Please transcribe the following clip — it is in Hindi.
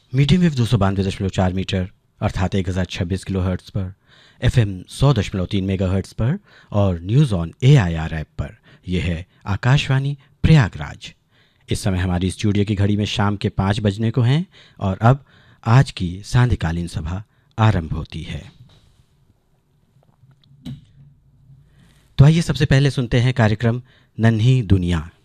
मीडियम वेव 292.4 मीटर अर्थात 1026 किलो हर्ट्ज़ पर, FM 100.3 मेगा हर्ट्ज़ पर और न्यूज़ ऑन AIR ऐप पर। यह है आकाशवाणी प्रयागराज। इस समय हमारी स्टूडियो की घड़ी में शाम के 5 बजने को हैं और अब आज की सांध्यकालीन सभा आरंभ होती है। तो आइए सबसे पहले सुनते हैं कार्यक्रम नन्ही दुनिया।